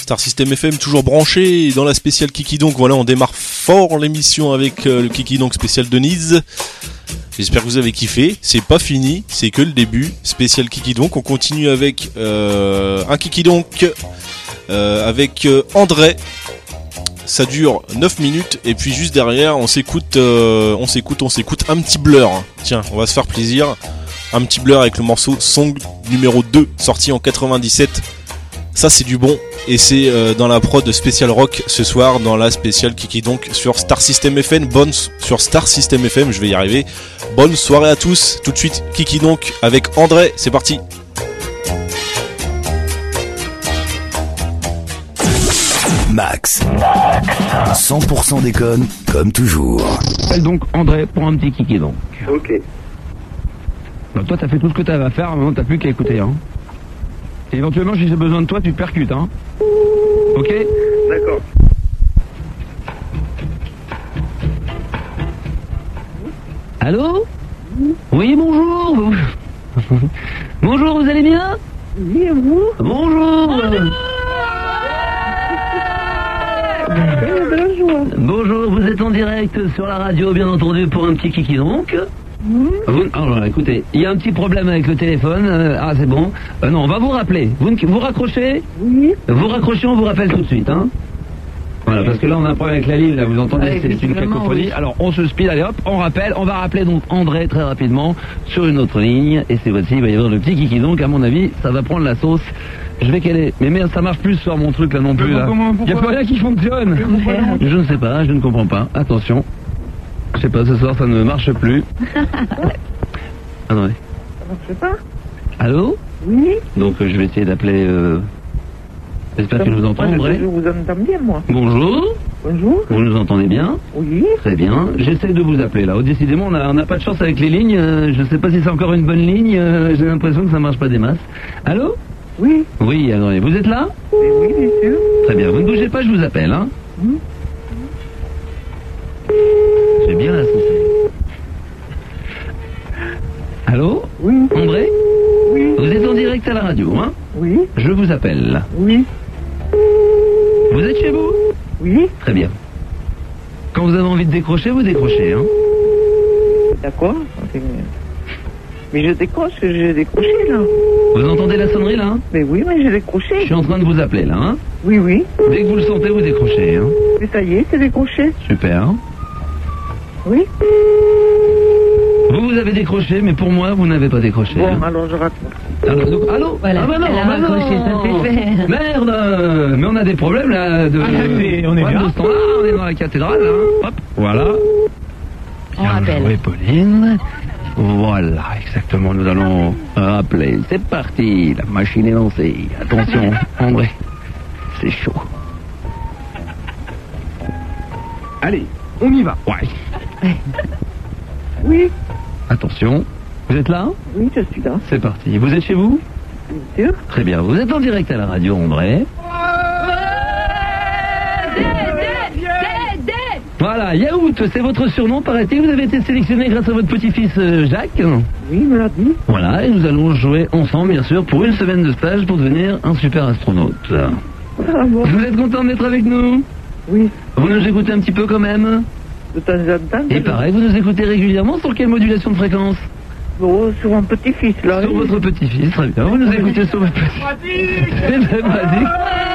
Star System FM toujours branché dans la spéciale Kiki Donc. Voilà, on démarre fort l'émission avec le Kiki Donc spécial Denise. J'espère que vous avez kiffé. C'est pas fini, c'est que le début. Spécial Kiki Donc. On continue avec un Kiki Donc avec André. Ça dure 9 minutes et puis juste derrière on s'écoute un petit Blur. Tiens, on va se faire plaisir. Un petit Blur avec le morceau Song numéro 2 sorti en 97. Ça c'est du bon et c'est dans la prod spécial rock ce soir dans la spéciale Kiki Donc sur Star System FM. Sur Star System FM, je vais y arriver. Bonne soirée à tous. Tout de suite Kiki Donc avec André, c'est parti. Max. 100% déconne, comme toujours. Appelle donc André pour un petit Kiki Donc. Ok. Bah, toi, t'as fait tout ce que t'avais à faire, maintenant t'as plus qu'à écouter, hein. Et éventuellement, si j'ai besoin de toi, tu percutes, hein. Ok? D'accord. Allô? Oui, bonjour. Bonjour, vous allez bien? Oui, et vous? Bonjour. Bonjour, vous êtes en direct sur la radio, bien entendu, pour un petit Kiki Donc. Alors, écoutez, il y a un petit problème avec le téléphone. Ah, c'est bon. Non, on va vous rappeler. Vous raccrochez? Oui. Vous raccrochez, on vous rappelle tout de suite, hein. Voilà, parce que là, on a un problème avec la ligne, là, vous entendez, c'est une cacophonie. Oui. Alors, on se speed, allez hop, on rappelle. On va rappeler donc André très rapidement sur une autre ligne. Et cette fois-ci, il va y avoir le petit Kiki Donc, à mon avis, ça va prendre la sauce. Je vais caler. Mais merde, ça marche plus sur mon truc, là, non plus, là. Il n'y a pas rien qui fonctionne. Je ne sais pas, je ne comprends pas. Attention. Je sais pas, ce soir, ça ne marche plus. Attendez. Ça marche pas? Allô? Oui. Donc, je vais essayer d'appeler... J'espère que vous entendrez. Je vous entends bien, moi. Bonjour. Bonjour. Vous nous entendez bien? Oui. Très bien. J'essaie de vous appeler, là. Oh, décidément, on n'a pas de chance avec les lignes. Je ne sais pas si c'est encore une bonne ligne. J'ai l'impression que ça marche pas des masses. Allô? Oui. Oui, attendez. Vous êtes là? Oui, bien sûr. Très bien. Vous ne bougez pas, je vous appelle, hein? J'ai bien la sauce. Allô? Oui. André? Oui. Vous êtes en direct à la radio, hein? Oui. Je vous appelle. Oui. Vous êtes chez vous? Oui. Très bien. Quand vous avez envie de décrocher, vous décrochez, hein? D'accord. Mais je décroche, j'ai décroché, là. Vous entendez la sonnerie, là, hein? Mais oui, mais j'ai Je décroché. suis en train de vous appeler, là, hein? Oui, oui. Dès que vous le sentez, vous décrochez, hein? Mais ça y est, c'est décroché. Super. Oui. Vous avez décroché, mais pour moi, vous n'avez pas décroché. Bon, hein. alors je raccroche. Alors, donc, allô? Voilà, Ah bah non, elle a bah non. raccroché, ça fait faire. Merde. Mais on a des problèmes, là, de... on est bien. De standard, on est dans la cathédrale, hein. Hop, voilà. On Bien rappelle. joué, Pauline. Voilà, exactement, nous allons rappeler. C'est parti, la machine est lancée. Attention, André, c'est chaud. Allez, on y va. Ouais. Oui. Attention, vous êtes là? Oui, je suis là. C'est parti. Vous êtes chez vous? Bien sûr. Très bien, vous êtes en direct à la radio, André. Voilà, Yaourt, c'est votre surnom, paraît-il. Vous avez été sélectionné grâce à votre petit-fils Jacques. Oui, il me l'a dit. Voilà, et nous allons jouer ensemble, bien sûr, pour une semaine de stage pour devenir un super astronaute. Ah bon. Vous êtes content d'être avec nous? Oui. Vous nous écoutez un petit peu quand même? De temps en temps. Et pareil, vous nous écoutez régulièrement sur quelle modulation de fréquence? Bon, sur mon petit-fils, là. Sur votre petit-fils, très bien. Vous nous écoutez sur votre petit-fils. C'est pratique.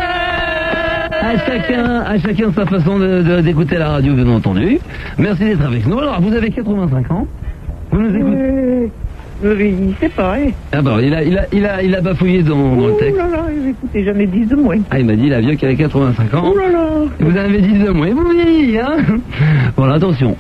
À chacun sa façon d'écouter la radio, bien entendu. Merci d'être avec nous. Alors, vous avez 85 ans. Vous nous écoutez. Il sait pas, hein. Ah bon, il a bafouillé dans le texte. Oh là là, écoutez, j'en ai 10 de moins. Ah, il m'a dit, la vieux qui avait 85 ans. Oh là là. Vous en avez 10 de moins. Vous vieillissez, hein. Voilà, attention.